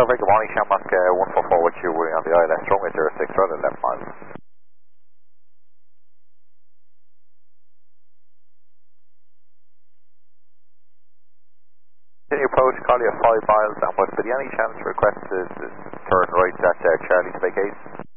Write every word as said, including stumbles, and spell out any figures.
So very good morning, Shamrock uh, one four four with you, we're on the I L S runway zero six, right at left mile. Continue approach, call you at five miles, and would there be any chance request is, is turn right at uh, Charlie Spike eight?